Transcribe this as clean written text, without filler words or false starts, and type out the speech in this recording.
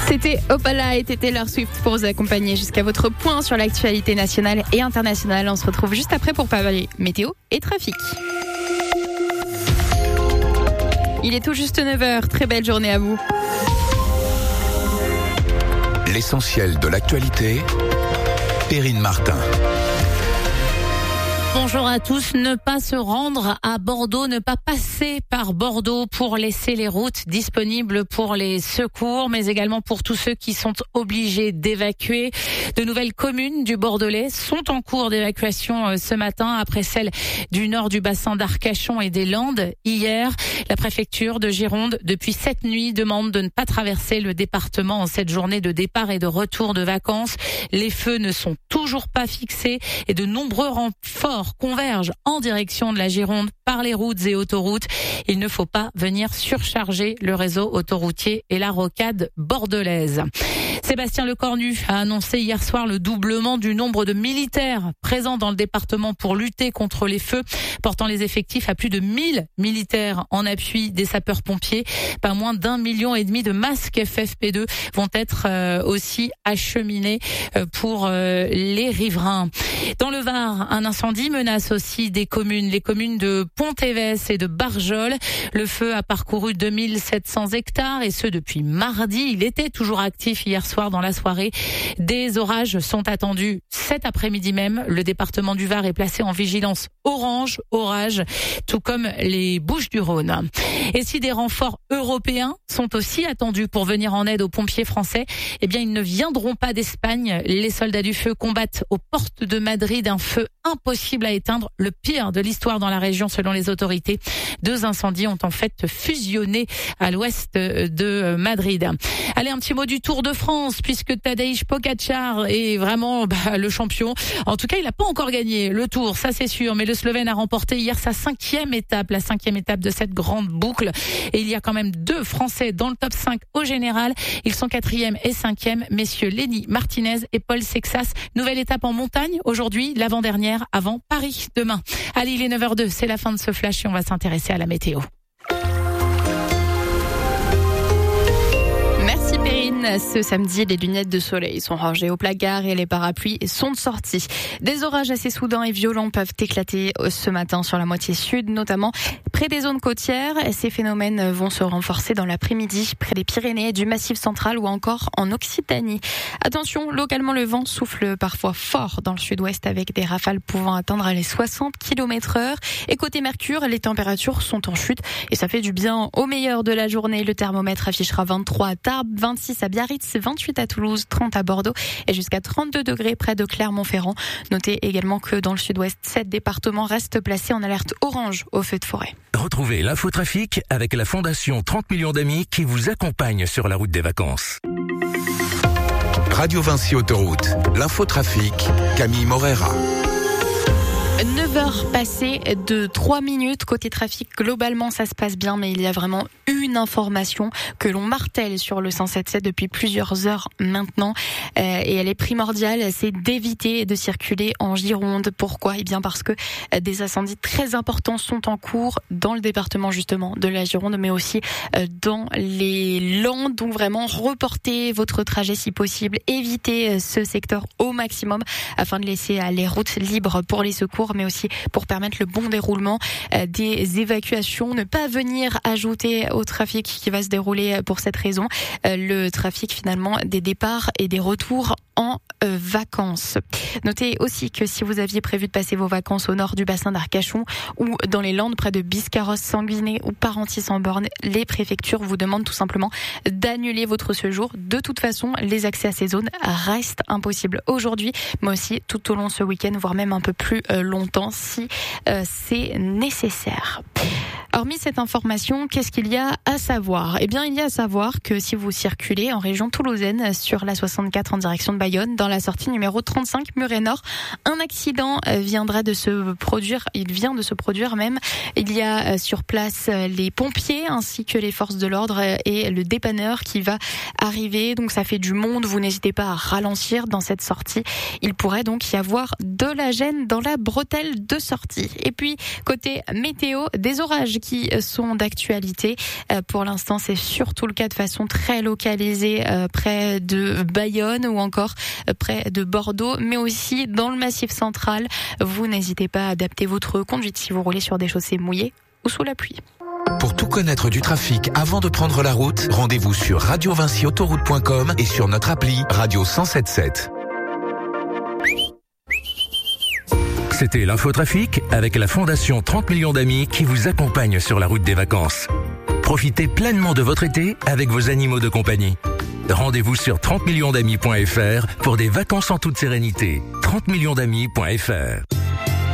C'était Opala et Taylor Swift pour vous accompagner jusqu'à votre point sur l'actualité nationale et internationale. On se retrouve juste après pour parler météo et trafic. Il est tout juste 9h. Très belle journée à vous. L'essentiel de l'actualité, Perrine Martin. Bonjour à tous. Ne pas se rendre à Bordeaux, ne pas passer par Bordeaux pour laisser les routes disponibles pour les secours, mais également pour tous ceux qui sont obligés d'évacuer. De nouvelles communes du Bordelais sont en cours d'évacuation ce matin après celle du nord du bassin d'Arcachon et des Landes. Hier, la préfecture de Gironde, depuis cette nuit, demande de ne pas traverser le département en cette journée de départ et de retour de vacances. Les feux ne sont toujours pas fixés et de nombreux renforts convergent en direction de la Gironde par les routes et autoroutes. Il ne faut pas venir surcharger le réseau autoroutier et la rocade bordelaise. Sébastien Lecornu a annoncé hier soir le doublement du nombre de militaires présents dans le département pour lutter contre les feux, portant les effectifs à plus de 1000 militaires en appui des sapeurs-pompiers. Pas moins d'1,5 million de masques FFP2 vont être aussi acheminés pour les riverains. Dans le Var, un incendie menace aussi des communes, les communes de Pont-Évès et de Barjol. Le feu a parcouru 2700 hectares et ce depuis mardi. Il était toujours actif hier soir dans la soirée. Des orages sont attendus cet après-midi même. Le département du Var est placé en vigilance orange, orage, tout comme les Bouches-du-Rhône. Et si des renforts européens sont aussi attendus pour venir en aide aux pompiers français, eh bien ils ne viendront pas d'Espagne. Les soldats du feu combattent aux portes de Madrid un feu impossible à éteindre, le pire de l'histoire dans la région selon les autorités. 2 incendies ont en fait fusionné à l'ouest de Madrid. Allez, un petit mot du Tour de France puisque Tadej Pogačar est vraiment le champion. En tout cas, il n'a pas encore gagné le Tour, ça c'est sûr, mais le Slovène a remporté hier sa 5e étape, la 5e étape de cette grande boucle. Et il y a quand même 2 Français dans le top 5 au général. Ils sont 4e et 5e, messieurs Lenny Martinez et Paul Sexas. Nouvelle étape en montagne aujourd'hui, l'avant-dernière avant Paris demain. Allez, il est 9h02, c'est la fin de ce flash et on va s'intéresser à la météo. Merci Perrine. Ce samedi, les lunettes de soleil sont rangées au placard et les parapluies sont de sortie. Des orages assez soudains et violents peuvent éclater ce matin sur la moitié sud, notamment près des zones côtières. Ces phénomènes vont se renforcer dans l'après-midi près des Pyrénées, du Massif central ou encore en Occitanie. Attention, localement le vent souffle parfois fort dans le sud-ouest avec des rafales pouvant atteindre les 60 km/h. Et côté Mercure, les températures sont en chute et ça fait du bien au meilleur de la journée. Le thermomètre affichera 23 à Tarbes, 26 à Biarritz, 28 à Toulouse, 30 à Bordeaux et jusqu'à 32 degrés près de Clermont-Ferrand. Notez également que dans le sud-ouest, 7 départements restent placés en alerte orange au feu de forêt. Retrouvez l'infotrafic avec la Fondation 30 millions d'amis qui vous accompagne sur la route des vacances. Radio Vinci Autoroute, l'infotrafic, Camille Morera. 9h passées de 3 minutes. Côté trafic, globalement, ça se passe bien, mais il y a vraiment une information que l'on martèle sur le 177 depuis plusieurs heures maintenant. Et elle est primordiale, c'est d'éviter de circuler en Gironde. Pourquoi ? Eh bien, parce que des incendies très importants sont en cours dans le département, justement, de la Gironde, mais aussi dans les Landes. Donc, vraiment, reportez votre trajet si possible. Évitez ce secteur au maximum afin de laisser les routes libres pour les secours, mais aussi pour permettre le bon déroulement des évacuations. Ne pas venir ajouter au trafic qui va se dérouler pour cette raison le trafic finalement des départs et des retours en vacances. Notez aussi que si vous aviez prévu de passer vos vacances au nord du bassin d'Arcachon ou dans les Landes près de Biscarrosse, Sanguinet ou Parentis-en-Born, les préfectures vous demandent tout simplement d'annuler votre séjour. De toute façon, les accès à ces zones restent impossibles aujourd'hui, mais aussi tout au long de ce week-end, voire même un peu plus longtemps si c'est nécessaire. Hormis cette information, qu'est-ce qu'il y a à savoir ? Eh bien, il y a à savoir que si vous circulez en région toulousaine sur la 64 en direction de Bayonne, dans la sortie numéro 35 Muret Nord. Un accident vient de se produire même. Il y a sur place les pompiers ainsi que les forces de l'ordre et le dépanneur qui va arriver. Donc ça fait du monde, vous n'hésitez pas à ralentir dans cette sortie. Il pourrait donc y avoir de la gêne dans la bretelle de sortie. Et puis côté météo, des orages qui sont d'actualité. Pour l'instant, c'est surtout le cas de façon très localisée près de Bayonne ou encore près de Bordeaux, mais aussi dans le Massif central. Vous n'hésitez pas à adapter votre conduite si vous roulez sur des chaussées mouillées ou sous la pluie. Pour tout connaître du trafic avant de prendre la route, rendez-vous sur radiovincyautoroute.com et sur notre appli Radio 107.7. C'était l'infotrafic avec la Fondation 30 millions d'amis qui vous accompagne sur la route des vacances. Profitez pleinement de votre été avec vos animaux de compagnie. Rendez-vous sur 30millionsdamis.fr pour des vacances en toute sérénité. 30millionsdamis.fr